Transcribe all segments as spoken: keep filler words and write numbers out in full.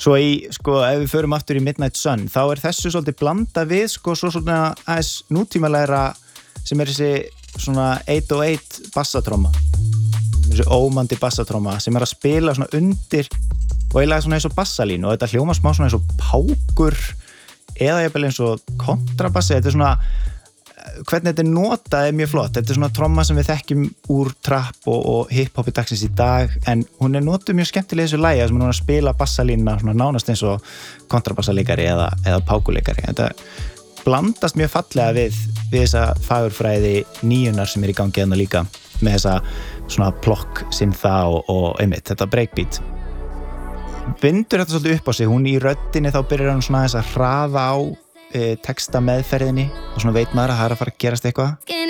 Svo í, sko, ef við förum aftur í Midnight Sun, þá er þessu svolítið blanda við, sko, svo svona aðeins nútímalegra sem er þessi svona eitt og eitt bassatróma. Þessi ómandi bassatróma sem er að spila svona undir og eiginlega svona eins og bassalínu og þetta hljóma smá svona eins og pákur eða jafnvel eins og kontrabassi. Þetta er svona, hvernig þetta er notað er mjög flott. Þetta er svona tromma sem við þekkjum úr trap og, og hip-hopi dagsins í dag en hún er notuð mjög skemmtilega í þessu lagi sem hún er að spila bassalínuna svona nánast eins og kontrabassalegari eða, eða pákuleikari. Þetta blandast mjög fallega við, við þessa fagurfræði nýjunar sem er í gangi hérna líka með þessa svona plokk, syntha og, og einmitt, þetta breakbeat. Vindur þetta svolítið upp á sig, hún í röddinni þá byrjar hann svona þess að hraða á E, texta meðferðinni og svona veit maður að það er að fara að gerast eitthvað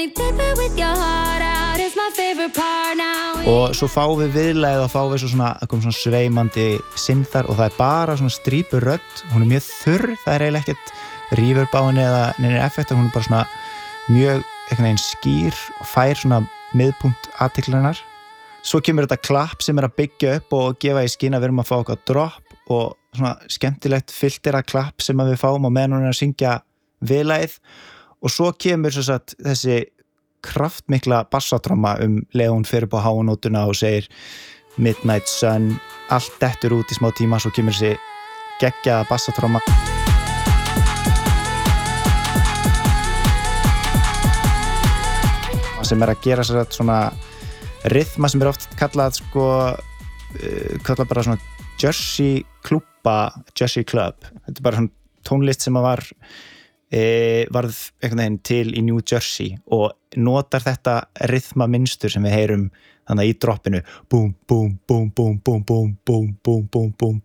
og svo fáum við viðlagið og fáum við svo svona, svona sveimandi synthar og það er bara svona strípur rödd, hún er mjög þurr, það er eiginlega ekkert reverb á henni eða neina effekt, hún er bara svona mjög einhvern veginn skýr og fær svona miðpunkt athyglunar. Svo kemur þetta klapp sem er að byggja upp og gefa í skyn að við erum að fá eitthvað drop og svona skemmtilegt filtera klapp sem að við fáum á meðan hún er að syngja viðlagið og svo kemur svo satt þessi kraftmikla bassatróma um leið hún fyrir upp á háanótuna og segir Midnight Sun, allt dettur út í smá tíma, svo kemur þessi geggjaða bassatróma sem er að gera sér að svona rytma sem er oft kallað sko uh, kallað bara svona Jersey klúbba, Jersey Club. Þetta er bara svona tónlist sem að var e, varð einhvern veginn til í New Jersey og notar þetta rytma mynstur sem við heyrum þannig í droppinu. Búm, búm, búm, búm, búm, búm, búm, búm, búm, búm.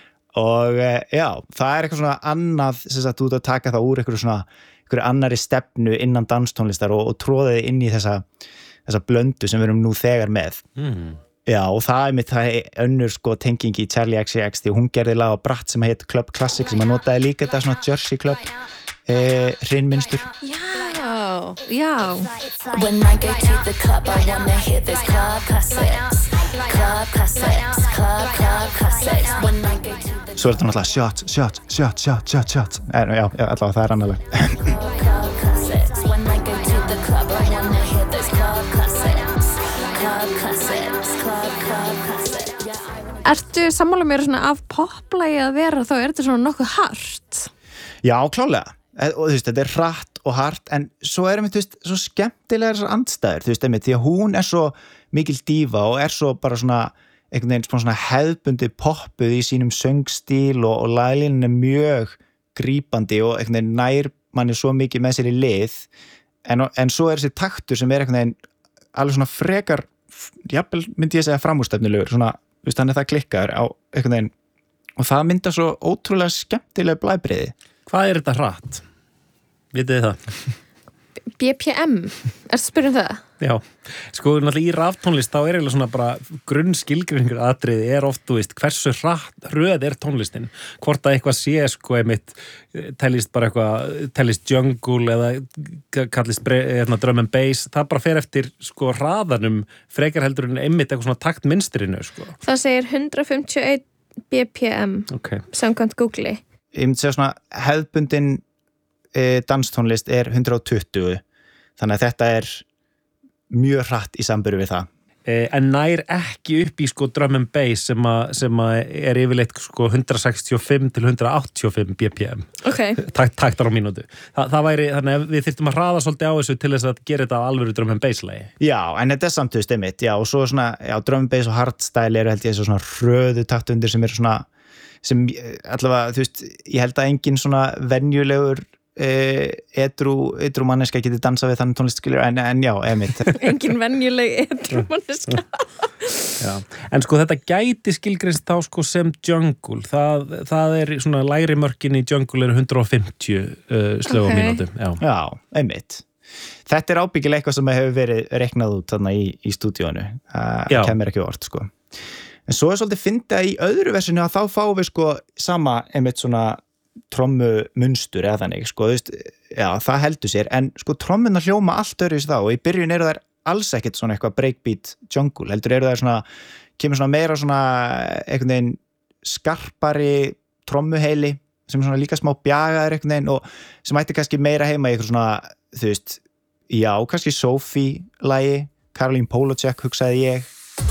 Og e, já, það er eitthvað svona annað sem sagt út að taka það úr eitthvað svona eitthvað annari stefnu innan danstónlistar og, og tróðið inn í þessa, þessa blöndu sem við erum nú þegar með. Mm. Já, og það er mitt það önnur sko tengingi í Charlie X C X því hún gerði lag á Bratt sem heit Club Classic sem að notaði líka þetta svona Jersey Club eh, hrinmynstur. Já, já. When I go to the club I wanna hear those club classics Club classics, club, club classics When I go to the Svo er þetta náttúrulega shot, shot, shot, shot, shot, shot en, Já, já, allavega það er annaðlega club classics When I go to the club I wanna hear those club classics Club classics, club, club classics yeah, Ertu sammála mér svona af poplagi að vera þá er þetta svona nokkuð hart? Já, klálega og þú veist, þetta er hratt og hart en svo erum við, þú veist, svo skemmtilega þessar andstæður, þú veist, einmitt, því að hún er svo mikil dífa og er svo bara svona einhvern veginn svona hefðbundi poppuð í sínum söngstíl og, og laglínan er mjög grípandi og einhvern veginn nær manni svo mikið með sér í lið en, en svo er þessi taktur sem er einhvern veginn alveg svona frekar jafnvel myndi ég segja framúrstefnulegur svona, þú veist, hann er það klikkar á einhvern veginn og það myndar svo ótrúlega skemmtilega blæbrigði. Hvað er þetta hratt? Vitið þið það? B P M, ertu að spyrja um það? Já, sko náttúrulega í raftónlist þá er eiginlega svona bara grunnskilgreiningur atriði er oft, þú veist, hversu hratt hröð er tónlistin, hvort að eitthvað sé sko einmitt, tellist bara eitthvað, tellist jungle eða kallist hérna, drum and bass, það bara fer eftir sko hraðanum frekar heldur en einmitt eitthvað svona taktmynstrinu sko. Það segir hundrað fimmtíu og einn B P M okay. samkvæmt Google. Ég myndi segja svona hefðbundin e, danstónlist er hundrað og tuttugu þannig að þetta er mjög hratt í samböru við það. Eh, en nær ekki upp í sko drum and bass sem, a, sem a er yfirleitt sko hundrað sextíu og fimm til hundrað áttatíu og fimm B P M. Okay. Takt, taktar á mínútu. Þa, það væri, þannig að við þyrftum að hraða svolítið á þessu til þess að gera þetta á alvöru drum and bass lagi. Já, en þetta er samt, þú veist, einmitt, já, og svo svona, já, drum and bass og hardstyle eru held ég svona röðu taktundir sem eru svona, sem allavega, þú veist, ég held að engin svona venjulegur edru, edru manneska geti dansað við þannig tónlistskilur en, en já, einmitt engin venjuleg edru manneska já. En sko þetta gæti skilgreinst þá sko sem jungle það, það er svona lægri mörkin í jungle eru hundrað og fimmtíu uh, slög á okay. mínútum já. já, einmitt þetta er ábyggilega eitthvað sem hefur verið reiknað út þarna í, í stúdíónu það kemur ekki orð sko en svo er svolítið fyndið að í öðru versinu að þá fáum við sko sama einmitt svona trommu munstur eða þannig sko, þú veist, já, það heldur sér en sko trommuna hljóma allt öðruvísi þá og í byrjun eru þær alls ekkert svona eitthvað breakbeat jungle, heldur eru þær svona kemur svona meira svona einhvern veginn skarpari trommuheili sem svona líka smá bjagaður einhvern veginn og sem ætti kannski meira heima í eitthvað svona, þú veist, já, kannski Sophie-lagi, Caroline Polachek, hugsaði ég.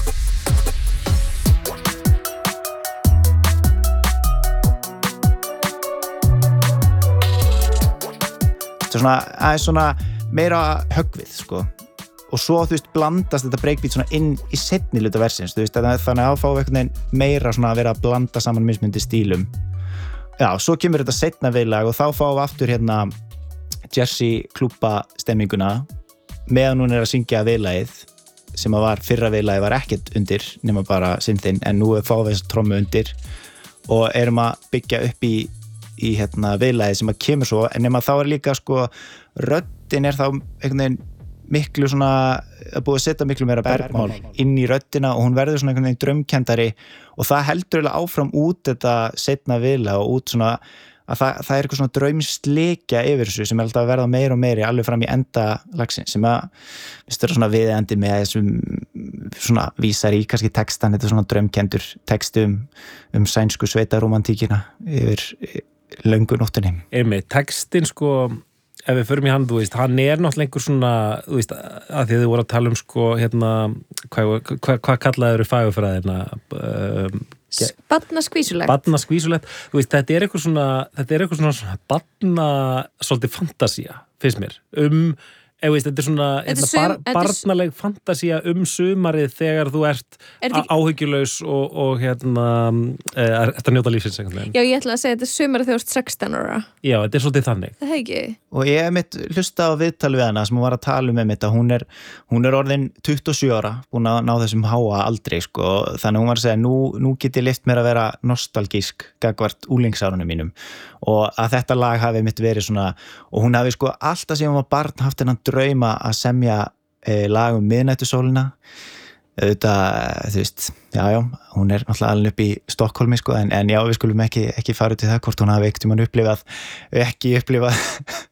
Það er svona, aðeins svona meira höggvið, sko. Og svo, þú veist, blandast þetta breakbeat svona inn í seinni hluta versins, þú veist, þannig að þá fáum við einhvern veginn meira svona að vera að blanda saman mismundi stílum. Já, svo kemur þetta seinna viðlag og þá fáum við aftur hérna Jersey klúbba stemminguna meðan hún er að syngja viðlagið sem að var, fyrra viðlagið var ekkert undir nema bara synthinn, en nú fáum við þessu trommu undir og erum að byggja upp í, í hérna viðlagið sem að kemur svo, en nema þá er líka sko, röddin er þá einhvern veginn miklu svona, að búið að setja miklu meira bergmál inn í röddina og hún verður svona einhvern veginn draumkenndari og það heldur eiginlega áfram út þetta seinna viðlag og út svona að það, það er eitthvað svona draumsleikja yfir þessu sem er alltaf að verða meira og meiri alveg fram í enda lagsins sem að viðst vera svona viðendi með þessum svona vísar í kannski textan, þetta svona draumkenndur textu um, um sænsku sveitaromantíkina yfir löngu nóttinni. Einmitt, textin sko ef við förum í hann, þú veist, hann er náttúrulega einhver svona, þú veist, að því að þið voru að tala um sko, hérna, hvað hva, hva kallaður fagurfræðina um, Barnaskvísulegt Barnaskvísulegt, þú veist, þetta er eitthvað svona þetta er eitthvað svona, svona barna svolítið fantasía, finnst mér um, ef veist, þetta er svona Þetta er hérna, bar, sum- barnaleg fantasía um sumarið þegar þú ert Er þetta ekki- áhyggjulaus og, og hérna e, er, þetta njóta lífsins einhvern veginn. Já, ég ætla að segja þetta er sumar þegar þú ert sextán ára Já, þetta er svolítið þannig. Það er ekki Og ég hef mitt hlusta á viðtal við hana sem hún var að tala um einmitt að hún er, hún er orðin tuttugu og sjö ára, búin að ná þessum háa aldrei sko, þannig hún var að segja nú, nú get ég leyft mér að vera nostalgísk gagvart úlingsárunum mínum og að þetta lag hafi mitt verið svona og hún hafi sko alltaf sem hún var barn haft hennan drauma að semja e, lag um miðnættusólina auðvitað, þú veist, já, já hún er náttúrulega alveg upp í Stokkólmi sko, en, en já, við skulum ekki, ekki fara til það hvort hún hafi ekkert um hann upplifað ekki upplifað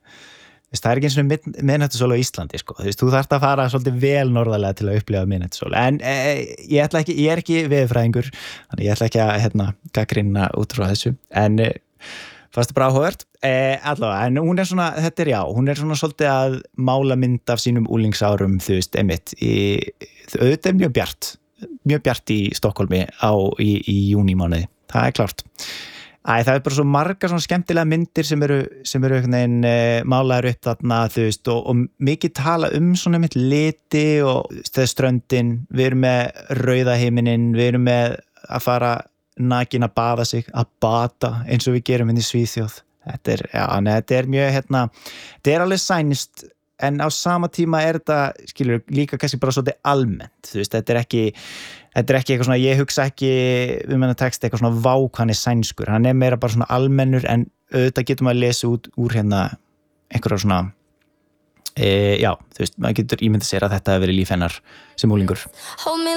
það er ekki eins og mið, miðnættusól á Íslandi sko, þú veist, þú þarft að fara svolítið vel norðarlega til að upplifa miðnættusól en e, ég ætla ekki, ég er ekki veðurfræðingur þannig ég ætla ekki að hérna gagnrýna út frá þessu, en e, fannst það bara áhugavert, eh, allavega, en hún er svona, þetta er já, hún er svona svolítið að mála mynd af sínum úlingsárum, þú veist, einmitt, í, auðvitað er mjög bjart, mjög bjart í Stokkólmi á, í, í júnímánuði, það er klárt. Æ, það er bara svo margar svona skemmtilega myndir sem eru, sem eru einhvern veginn eh, málaðar upp þarna, þú veist, og, og mikið tala um svona mitt liti og þegar ströndin, við erum með rauða himinninn, við erum með að fara nakin að baða sig, að bata eins og við gerum inn í Svíþjóð þetta er, já, neð, þetta er mjög hérna, þetta er alveg sænist en á sama tíma er þetta skilur líka kannski bara svolítið almennt þú veist, þetta er ekki þetta er ekki eitthvað svona, ég hugsa ekki um hennar text eitthvað svona vák hann er sænskur hann er meira bara svona almennur en auðvitað getur maður að lesa út úr hérna einhverja svona e, já, þú veist, maður getur ímyndað sér að þetta hefur verið líf hennar sem úlingur Hold me